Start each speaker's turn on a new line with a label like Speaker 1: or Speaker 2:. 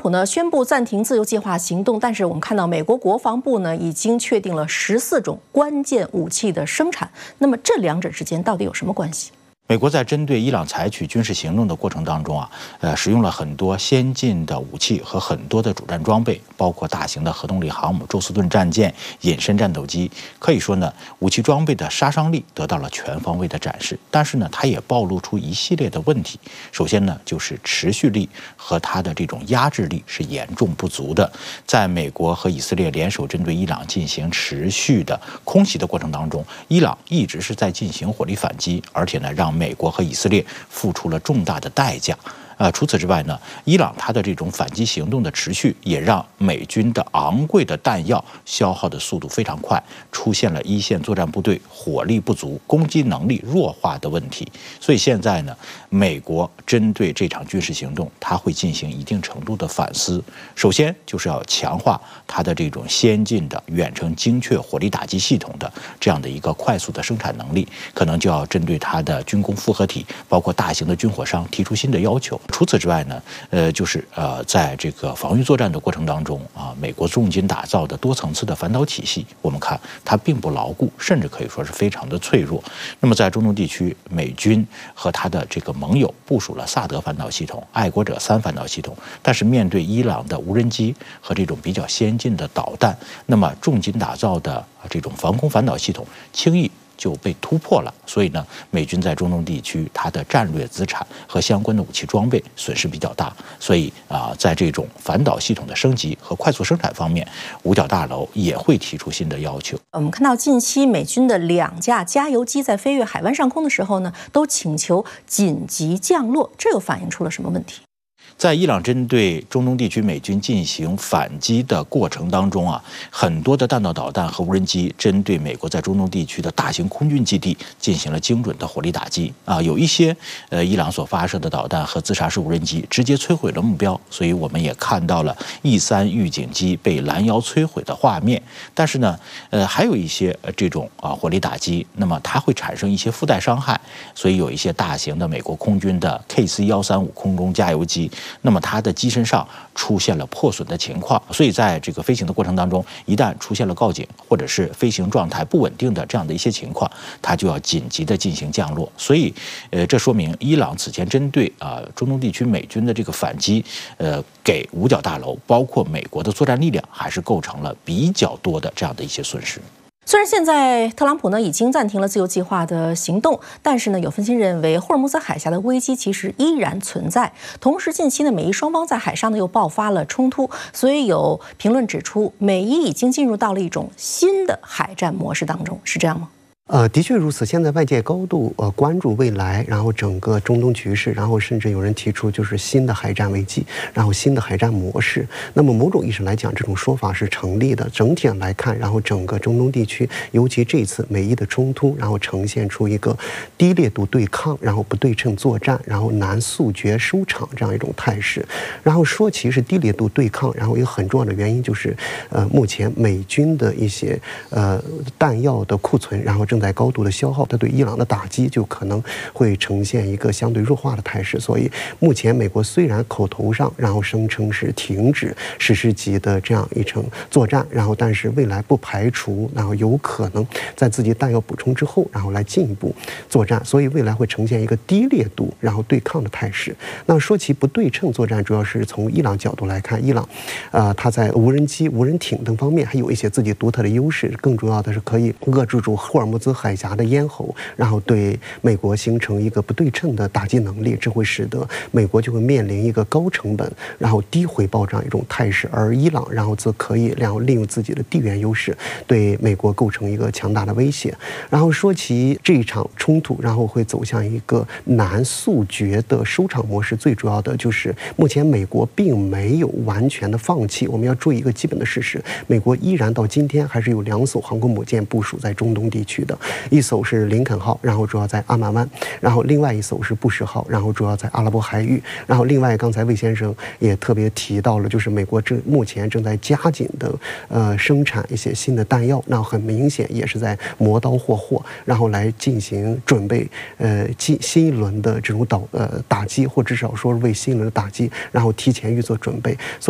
Speaker 1: 普呢宣布暂停自由计划行动，但是我们看到美国国防部呢已经确定了14种关键武器的生产。那么这两者之间到底有什么关系？
Speaker 2: 美国在针对伊朗采取军事行动的过程当中使用了很多先进的武器和很多的主战装备，包括大型的核动力航母、宙斯盾战舰、隐身战斗机。可以说呢，武器装备的杀伤力得到了全方位的展示。但是呢，它也暴露出一系列的问题。首先呢，就是持续力和它的这种压制力是严重不足的。在美国和以色列联手针对伊朗进行持续的空袭的过程当中，伊朗一直是在进行火力反击，而且呢，让美国和以色列付出了重大的代价。除此之外呢，伊朗它的这种反击行动的持续，也让美军的昂贵的弹药消耗的速度非常快，出现了一线作战部队火力不足、攻击能力弱化的问题。所以现在呢，美国针对这场军事行动，它会进行一定程度的反思。首先就是要强化它的这种先进的远程精确火力打击系统的这样的一个快速的生产能力，可能就要针对它的军工复合体，包括大型的军火商提出新的要求。除此之外呢，在这个防御作战的过程当中美国重金打造的多层次的反导体系，我们看它并不牢固，甚至可以说是非常的脆弱。那么在中东地区，美军和它的这个盟友部署了萨德反导系统、爱国者3反导系统，但是面对伊朗的无人机和这种比较先进的导弹，那么重金打造的这种防空反导系统轻易就被突破了。所以呢，美军在中东地区它的战略资产和相关的武器装备损失比较大。所以在这种反导系统的升级和快速生产方面，五角大楼也会提出新的要求。
Speaker 1: 我们看到近期美军的2架加油机在飞越海湾上空的时候呢，都请求紧急降落，这又反映出了什么问题？
Speaker 2: 在伊朗针对中东地区美军进行反击的过程当中很多的弹道导弹和无人机针对美国在中东地区的大型空军基地进行了精准的火力打击有一些伊朗所发射的导弹和自杀式无人机直接摧毁了目标，所以我们也看到了E3预警机被拦腰摧毁的画面。但是呢，还有一些这种火力打击，那么它会产生一些附带伤害，所以有一些大型的美国空军的 KC-135空中加油机，那么它的机身上出现了破损的情况，所以在这个飞行的过程当中，一旦出现了告警或者是飞行状态不稳定的这样的一些情况，它就要紧急的进行降落。所以这说明伊朗此前针对中东地区美军的这个反击给五角大楼包括美国的作战力量还是构成了比较多的这样的一些损失。
Speaker 1: 虽然现在特朗普呢已经暂停了自由计划的行动，但是呢，有分析认为霍尔木兹海峡的危机其实依然存在。同时，近期呢，美伊双方在海上呢又爆发了冲突，所以有评论指出，美伊已经进入到了一种新的海战模式当中，是这样吗？
Speaker 3: 的确如此。现在外界高度关注未来，然后整个中东局势，然后甚至有人提出就是新的海战危机，然后新的海战模式。那么某种意义上来讲，这种说法是成立的。整体上来看，然后整个中东地区，尤其这次美伊的冲突，然后呈现出一个低烈度对抗，然后不对称作战，然后难速决收场这样一种态势。然后说其实低烈度对抗，然后一个很重要的原因就是目前美军的一些弹药的库存，然后正在高度的消耗，它对伊朗的打击就可能会呈现一个相对弱化的态势。所以目前美国虽然口头上然后声称是停止史诗级的这样一场作战，然后但是未来不排除然后有可能在自己弹药补充之后，然后来进一步作战，所以未来会呈现一个低烈度然后对抗的态势。那说起不对称作战，主要是从伊朗角度来看，伊朗它在无人机、无人艇等方面还有一些自己独特的优势，更重要的是可以遏制住霍尔木兹海峡的咽喉，然后对美国形成一个不对称的打击能力，这会使得美国就会面临一个高成本然后低回报这样一种态势，而伊朗然后则可以然后利用自己的地缘优势对美国构成一个强大的威胁。然后说起这一场冲突，然后会走向一个难速决的收场模式，最主要的就是目前美国并没有完全的放弃。我们要注意一个基本的事实，美国依然到今天还是有2艘航空母舰部署在中东地区的，一艘是林肯号，然后主要在阿曼湾，然后另外一艘是布什号，然后主要在阿拉伯海域。然后另外刚才魏先生也特别提到了，就是美国目前正在加紧的生产一些新的弹药，那很明显也是在磨刀霍霍，然后来进行准备新一轮的这种打击，或至少说为新一轮的打击然后提前预做准备。